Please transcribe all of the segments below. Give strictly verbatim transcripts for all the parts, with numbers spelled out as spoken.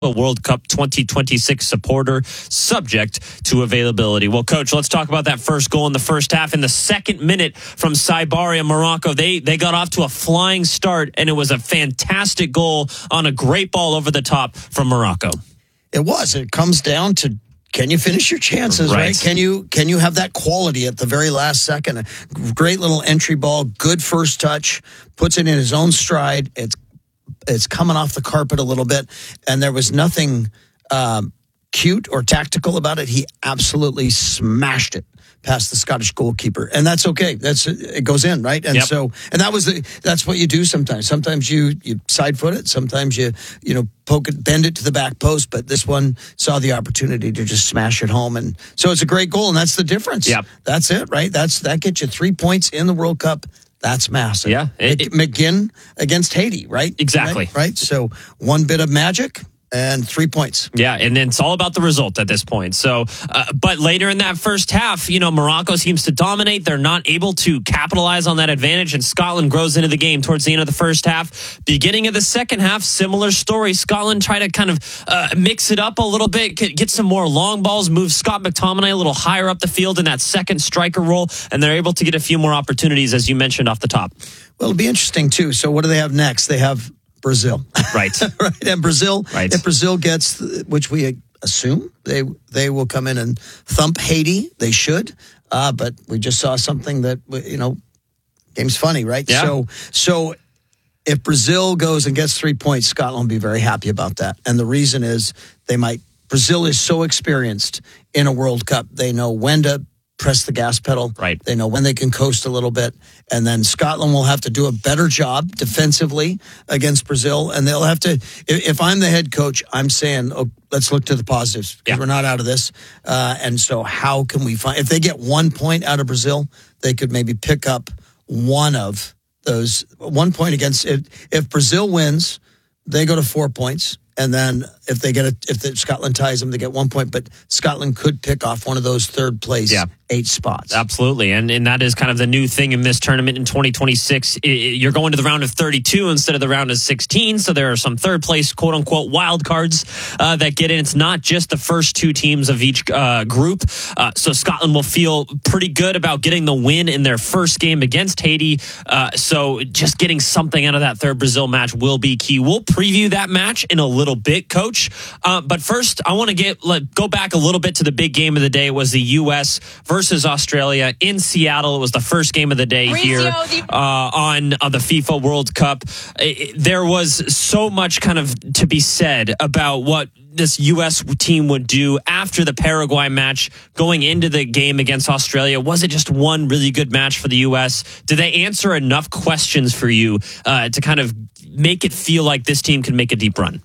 World Cup twenty twenty-six supporter, subject to availability. Well, Coach, let's talk about that first goal in the first half. In the second minute from Saibaria, Morocco, they, they got off to a flying start, and it was a fantastic goal on a great ball over the top from Morocco. It was. It comes down to, can you finish your chances, right? right? Can you can you have that quality at the very last second? A great little entry ball, good first touch, puts it in his own stride. It's It's coming off the carpet a little bit, and there was nothing um, cute or tactical about it. He absolutely smashed it past the Scottish goalkeeper, and that's okay. That's it goes in, right? And yep. so, and that was the that's what you do sometimes. Sometimes you you side foot it. Sometimes you you know poke it, bend it to the back post. But this one saw the opportunity to just smash it home, and so it's a great goal, and that's the difference. Yep. That's it, right? That's that gets you three points in the World Cup. That's massive. Yeah. It, it, McGinn against Haiti, right? Exactly. Right, right? So one bit of magic and three points. Yeah, and then it's all about the result at this point. So, uh, but later in that first half, you know, Morocco seems to dominate. They're not able to capitalize on that advantage, and Scotland grows into the game towards the end of the first half. Beginning of the second half, similar story. Scotland try to kind of uh, mix it up a little bit, get some more long balls, move Scott McTominay a little higher up the field in that second striker role, and they're able to get a few more opportunities, as you mentioned off the top. Well, it'll be interesting, too. So what do they have next? They have Brazil. Right. right. And Brazil, right. if Brazil gets, which we assume, they they will come in and thump Haiti. They should. Uh, but we just saw something that, you know, game's funny, right? Yeah. So, so if Brazil goes and gets three points, Scotland will be very happy about that. And the reason is they might, Brazil is so experienced in a World Cup. They know when to press the gas pedal. Right. They know when they can coast a little bit. And then Scotland will have to do a better job defensively against Brazil. And they'll have to, if, if I'm the head coach, I'm saying, oh, let's look to the positives because yeah. we're not out of this. Uh, and so how can we find, if they get one point out of Brazil, they could maybe pick up one of those, one point against, if, if Brazil wins, they go to four points. And then if they get a, if the, Scotland ties them, they get one point. But Scotland could pick off one of those third place yeah. eight spots. Absolutely. And and that is kind of the new thing in this tournament in twenty twenty-six. It, you're going to the round of thirty-two instead of the round of sixteen. So there are some third place, quote unquote, wild cards uh, that get in. It's not just the first two teams of each uh, group. Uh, so Scotland will feel pretty good about getting the win in their first game against Haiti. Uh, so just getting something out of that third Brazil match will be key. We'll preview that match in a little bit, Coach. Uh, but first, I want to get let, go back a little bit to the big game of the day. It was the U S versus Australia in Seattle. It was the first game of the day here uh, on, on the FIFA World Cup. It, there was so much kind of to be said about what this U S team would do after the Paraguay match going into the game against Australia. Was it just one really good match for the U S? Did they answer enough questions for you uh, to kind of make it feel like this team can make a deep run?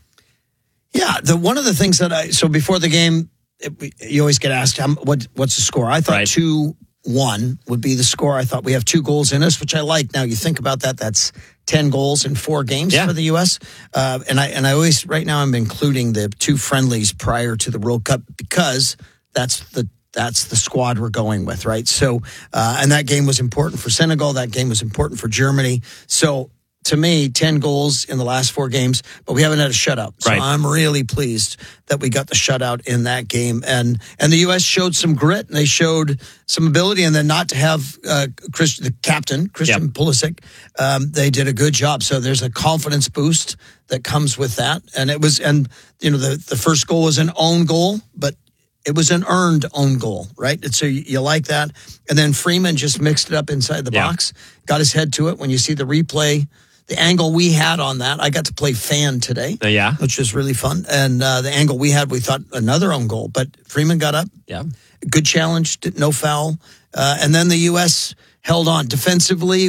Yeah, the one of the things that I so before the game, it, you always get asked um, what what's the score. I thought right. two one would be the score. I thought we have two goals in us, which I like. Now you think about that, that's ten goals in four games yeah. for the U S. Uh, and I and I always right now I'm including the two friendlies prior to the World Cup because that's the that's the squad we're going with, right? So uh, and that game was important for Senegal. That game was important for Germany. So. To me, ten goals in the last four games, but we haven't had a shutout. So right. I'm really pleased that we got the shutout in that game. And and the U S showed some grit, and they showed some ability. And then not to have uh, Chris, the captain, Christian yep. Pulisic, um, they did a good job. So there's a confidence boost that comes with that. And it was, and you know, the, the first goal was an own goal, but it was an earned own goal, right? And so you, you like that. And then Freeman just mixed it up inside the yeah. box, got his head to it. When you see the replay, the angle we had on that, I got to play fan today, uh, yeah, which was really fun. And uh, the angle we had, we thought another own goal, but Freeman got up. Yeah, good challenge, no foul, uh, and then the U S held on defensively.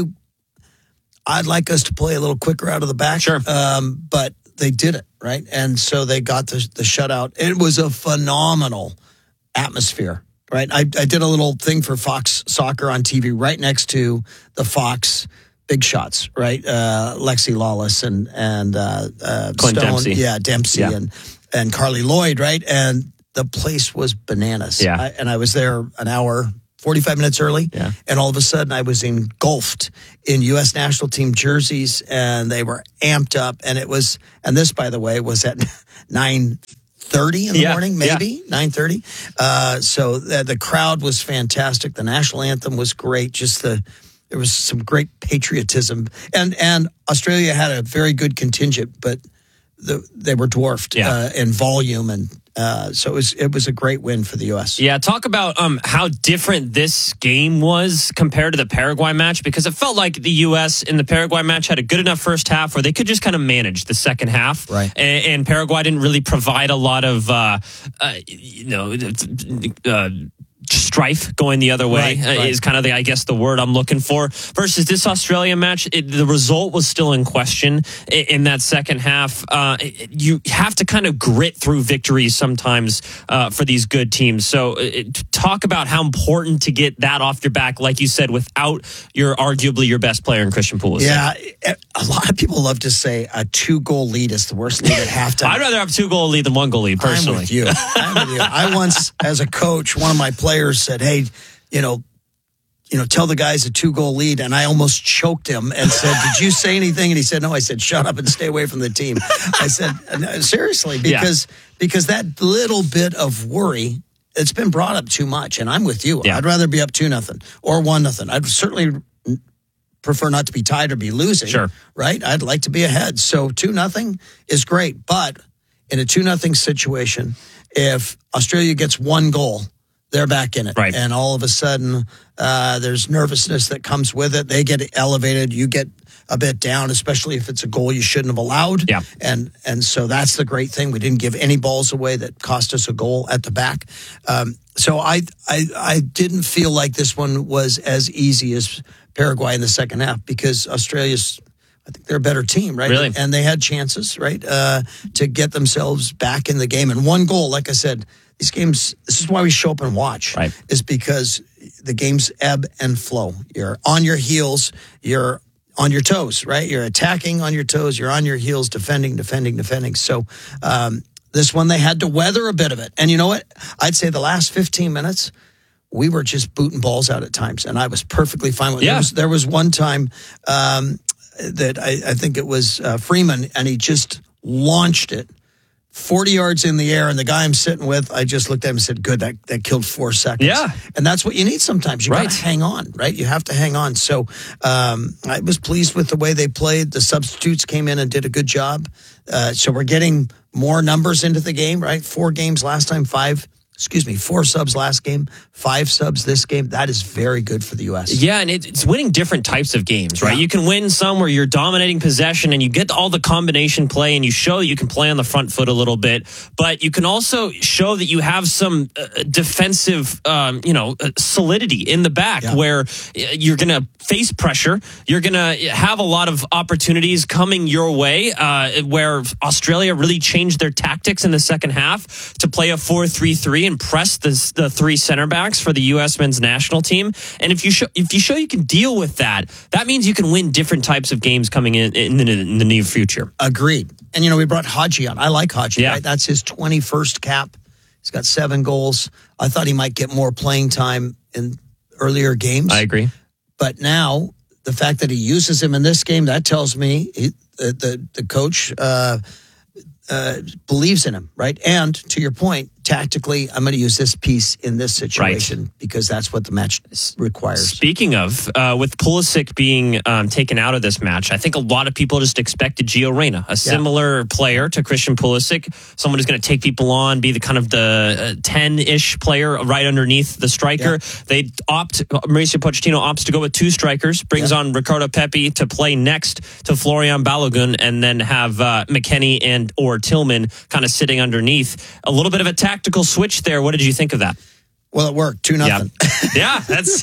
I'd like us to play a little quicker out of the back, sure, um, but they did it right, and so they got the, the shutout. It was a phenomenal atmosphere. Right, I, I did a little thing for Fox Soccer on T V right next to the Fox Big Shots, right? Uh, Lexi Lawless and and uh, uh, Clint Stone, Dempsey, yeah, Dempsey yeah. and and Carly Lloyd, right? And the place was bananas. Yeah, I, and I was there an hour forty-five minutes early. Yeah. And all of a sudden I was engulfed in U S national team jerseys and they were amped up. And it was, and this, by the way, was at nine thirty in the yeah. morning, maybe yeah. nine thirty. Uh, so the, the crowd was fantastic. The national anthem was great. Just the, there was some great patriotism. And, and Australia had a very good contingent, but the, they were dwarfed yeah. uh, in volume and, Uh, so it was it was a great win for the U S. Yeah, talk about um, how different this game was compared to the Paraguay match, because it felt like the U S in the Paraguay match had a good enough first half where they could just kind of manage the second half. Right. And, and Paraguay didn't really provide a lot of, uh, uh, you know, uh, strife going the other way right, uh, right. is kind of the, I guess, the word I'm looking for. Versus this Australia match, it, the result was still in question in, in that second half. Uh, you have to kind of grit through victories sometimes uh, for these good teams. So it, talk about how important to get that off your back, like you said, without your arguably your best player in Christian Pulisic. Yeah, a lot of people love to say a two-goal lead is the worst lead at halftime. I'd rather have a two-goal lead than one-goal lead, personally. I'm with you. I'm with you. I once, as a coach, one of my players said, hey, you know, you know, tell the guys a two-goal lead, and I almost choked him and said, did you say anything? And he said, no. I said, shut up and stay away from the team. I said, seriously, because yeah. because that little bit of worry, it's been brought up too much, and I'm with you. Yeah. I'd rather be up two nothing or one nothing. I'd certainly prefer not to be tied or be losing. Sure. Right? I'd like to be ahead. So two nothing is great, but in a two nothing situation, if Australia gets one goal, they're back in it. Right. And all of a sudden, uh, there's nervousness that comes with it. They get elevated. You get a bit down, especially if it's a goal you shouldn't have allowed. Yeah. And and so that's the great thing. We didn't give any balls away that cost us a goal at the back. Um, so I, I I didn't feel like this one was as easy as Paraguay in the second half, because Australia's, I think they're a better team, right? Really? And they had chances, right, uh, to get themselves back in the game. And one goal, like I said, these games, this is why we show up and watch, right. is because the games ebb and flow. You're on your heels, you're on your toes, right? You're attacking on your toes, you're on your heels, defending, defending, defending. So um, this one, they had to weather a bit of it. And you know what? I'd say the last fifteen minutes, we were just booting balls out at times, and I was perfectly fine with it. Yeah. There was, there was one time um, that I, I think it was uh, Freeman, and he just launched it forty yards in the air, and the guy I'm sitting with, I just looked at him and said, good, that, that killed four seconds. Yeah. And that's what you need sometimes. You right. got to hang on, right? You have to hang on. So um, I was pleased with the way they played. The substitutes came in and did a good job. Uh, so we're getting more numbers into the game, right? Four games last time, five. Excuse me, four subs last game, five subs this game. That is very good for the U S. Yeah, and it's winning different types of games, right? Yeah. You can win some where you're dominating possession and you get all the combination play and you show that you can play on the front foot a little bit, but you can also show that you have some uh, defensive, um, you know, uh, solidity in the back yeah. where you're going to face pressure. You're going to have a lot of opportunities coming your way, uh, where Australia really changed their tactics in the second half to play a four three three and press the, the three center backs for the U S men's national team. And if you show if you show you can deal with that, that means you can win different types of games coming in in the, in the near future. Agreed. And, you know, we brought Haji on. I like Haji. Yeah. Right? That's his twenty-first cap. He's got seven goals. I thought he might get more playing time in earlier games. I agree. But now, the fact that he uses him in this game, that tells me he, the, the, the coach uh, uh, believes in him, right? And to your point, tactically, I'm going to use this piece in this situation right. because that's what the match requires. Speaking of, uh, with Pulisic being um, taken out of this match, I think a lot of people just expected Gio Reyna, a similar yeah. player to Christian Pulisic, someone who's going to take people on, be the kind of the uh, ten-ish player right underneath the striker. Yeah. They opt, Mauricio Pochettino opts to go with two strikers, brings yeah. on Ricardo Pepi to play next to Florian Balogun, and then have uh, McKennie and or Tillman kind of sitting underneath. A little bit of a tactical switch there. What did you think of that? Well, it worked. Two nothing. Yeah, yeah that's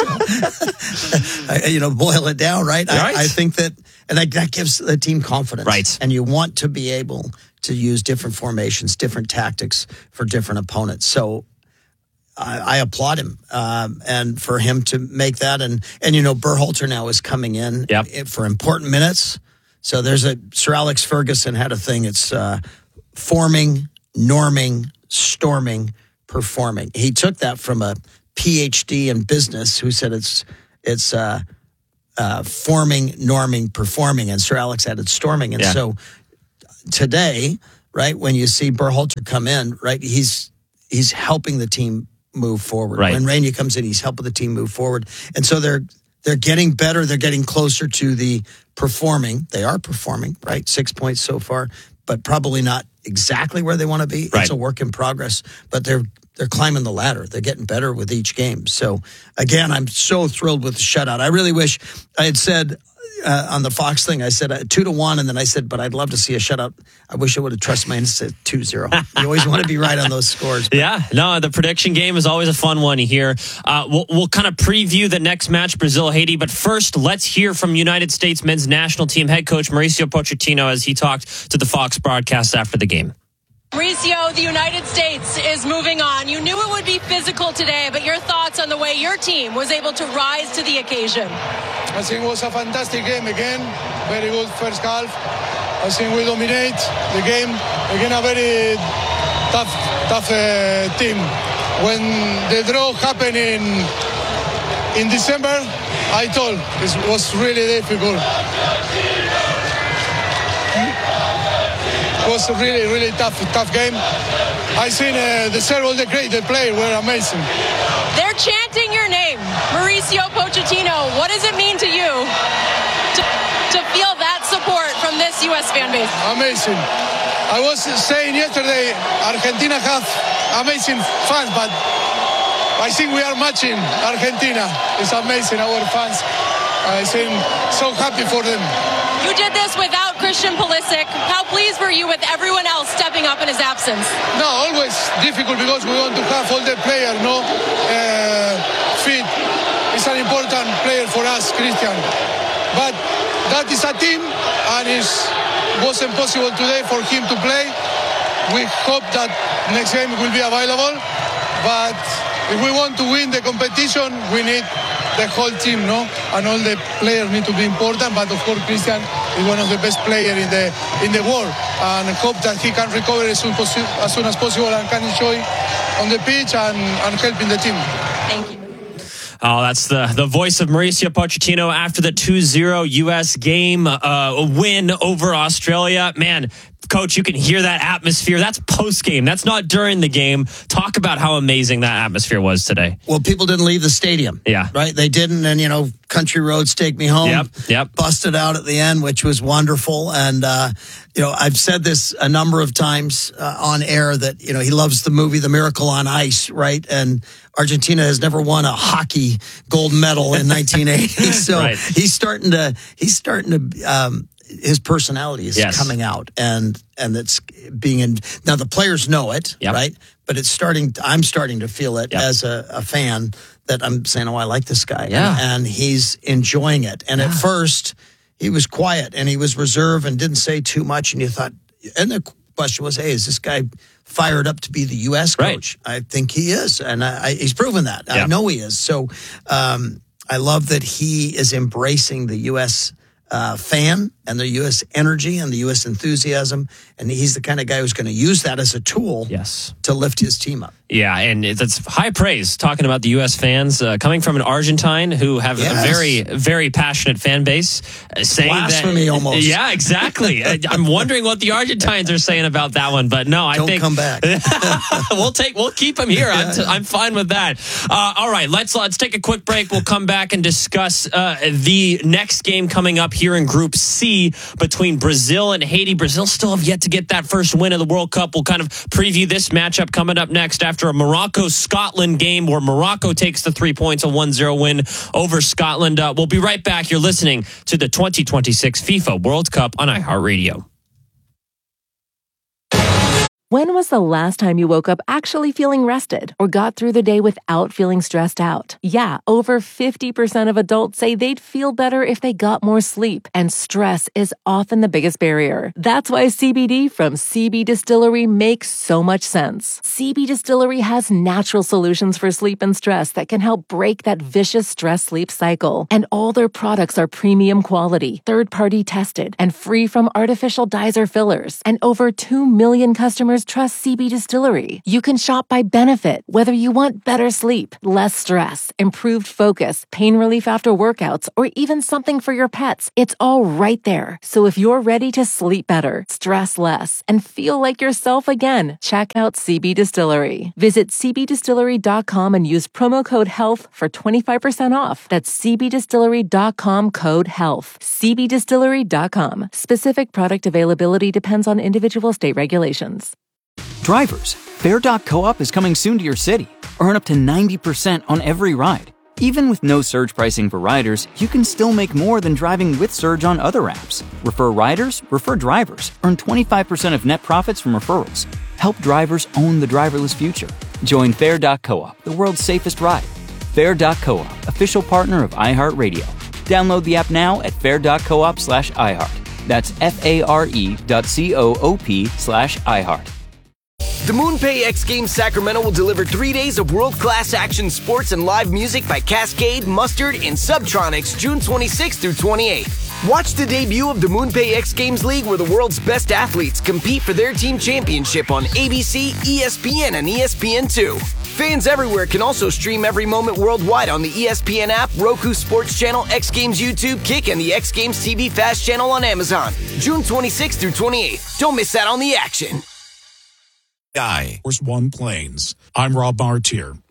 so, you know, boil it down, right? right. I, I think that, and that, that gives the team confidence, right? And you want to be able to use different formations, different tactics for different opponents. So I, I applaud him, um, and for him to make that, and and you know, Berhalter now is coming in yep. for important minutes. So there's a Sir Alex Ferguson had a thing. It's uh, forming, norming, storming, performing. He took that from a P H D in business who said it's it's uh, uh, forming, norming, performing, and Sir Alex added storming. And yeah. so today, right, when you see Berhalter come in, right, he's he's helping the team move forward. Right. When Rania comes in, he's helping the team move forward. And so they're they're getting better. They're getting closer to the performing. They are performing, right? Six points so far, but probably not exactly where they want to be. Right. It's a work in progress, but they're they're climbing the ladder. They're getting better with each game. So again, I'm so thrilled with the shutout. I really wish I had said uh, on the Fox thing, I said uh, two to one, and then I said, but I'd love to see a shutout. I wish I would have trusted my instinct two zero. You always want to be right on those scores. But. Yeah, no, the prediction game is always a fun one here. Uh, we'll, we'll kind of preview the next match, Brazil-Haiti, but first, let's hear from United States men's national team head coach Mauricio Pochettino as he talked to the Fox broadcast after the game. Mauricio, the United States is moving on. You knew it would be physical today, but your thoughts on the way your team was able to rise to the occasion? I think it was a fantastic game again. Very good first half. I think we dominate the game. Again, a very tough, tough uh, team. When the draw happened in in December, I told it was really difficult. It was a really, really tough, tough game. I seen uh, the several the great the players were amazing. They're chanting your name, Mauricio Pochettino. What does it mean to you to, to feel that support from this U S fan base? Amazing. I was saying yesterday, Argentina have amazing fans, but I think we are matching Argentina. It's amazing, our fans. I think so happy for them. You did this without Christian Pulisic. How pleased were you with everyone else stepping up in his absence? No, always difficult because we want to have all the players, no, uh, fit. It's an important player for us, Christian. But that is a team, and it wasn't possible today for him to play. We hope that next game will be available. But if we want to win the competition, we need the whole team, no? And all the players need to be important, but of course Christian is one of the best players in the in the world, and I hope that he can recover as soon, as soon as possible and can enjoy on the pitch and, and helping the team. Thank you. Oh, that's the, the voice of Mauricio Pochettino after the two zero U S game uh, win over Australia. Man, Coach, you can hear that atmosphere. That's post-game. That's not during the game. Talk about how amazing that atmosphere was today. Well, people didn't leave the stadium. Yeah. Right? They didn't. And, you know, Country Roads Take Me Home. Yep, yep. Busted out at the end, which was wonderful. And, uh, you know, I've said this a number of times uh, on air that, you know, he loves the movie The Miracle on Ice, right? And Argentina has never won a hockey gold medal in nineteen eighty. So right. he's starting to, he's starting to, um, his personality is yes. coming out, and and it's being in. Now the players know it, yep. right? But it's starting. I'm starting to feel it yep. as a, a fan that I'm saying, oh, I like this guy, yeah. and, and he's enjoying it. And yeah. at first, he was quiet and he was reserved and didn't say too much. And you thought, and the question was, hey, is this guy fired up to be the U S coach? Right. I think he is, and I, I, he's proven that. Yep. I know he is. So um, I love that he is embracing the U S Uh, fan and the U S energy and the U S enthusiasm, and he's the kind of guy who's going to use that as a tool yes. to lift his team up. Yeah, and it's high praise talking about the U S fans uh, coming from an Argentine who have yes. a very, very passionate fan base. Uh, saying Blasphemy that, almost. Yeah, exactly. I'm wondering what the Argentines are saying about that one, but no, I Don't think come back. we'll take, we'll keep him here. I'm, t- I'm fine with that. Uh, all right, let's let's take a quick break. We'll come back and discuss uh, the next game coming up here in Group C between Brazil and Haiti. Brazil still have yet to get that first win of the World Cup. We'll kind of preview this matchup coming up next after a Morocco-Scotland game where Morocco takes the three points, a one zero win over Scotland. Uh, we'll be right back. You're listening to the twenty twenty-six FIFA World Cup on iHeartRadio. When was the last time you woke up actually feeling rested or got through the day without feeling stressed out? Yeah, over fifty percent of adults say they'd feel better if they got more sleep, and stress is often the biggest barrier. That's why C B D from C B Distillery makes so much sense. C B Distillery has natural solutions for sleep and stress that can help break that vicious stress-sleep cycle. And all their products are premium quality, third-party tested, and free from artificial dyes or fillers. And over two million customers customers trust C B Distillery. You can shop by benefit, whether you want better sleep, less stress, improved focus, pain relief after workouts, or even something for your pets. It's all right there. So if you're ready to sleep better, stress less, and feel like yourself again, check out C B Distillery. Visit c b distillery dot com and use promo code HEALTH for twenty-five percent off. That's c b distillery dot com code HEALTH. c b distillery dot com. Specific product availability depends on individual state regulations. Drivers, Fare dot coop is coming soon to your city. Earn up to ninety percent on every ride. Even with no surge pricing for riders, you can still make more than driving with Surge on other apps. Refer riders, refer drivers. Earn twenty-five percent of net profits from referrals. Help drivers own the driverless future. Join Fare dot coop, the world's safest ride. Fare dot coop, official partner of iHeartRadio. Download the app now at fare dot coop slash iHeart. That's F-A-R-E dot C-O-O-P slash iHeart. The MoonPay X Games Sacramento will deliver three days of world-class action sports and live music by Cascade, Mustard, and Subtronics June twenty-sixth through twenty-eighth. Watch the debut of the MoonPay X Games League, where the world's best athletes compete for their team championship on A B C, E S P N, and E S P N two. Fans everywhere can also stream every moment worldwide on the E S P N app, Roku Sports Channel, X Games YouTube, Kick, and the X Games T V Fast Channel on Amazon. June twenty-sixth through twenty-eighth. Don't miss out on the action. Guy. One Plains. I'm Rob Martier.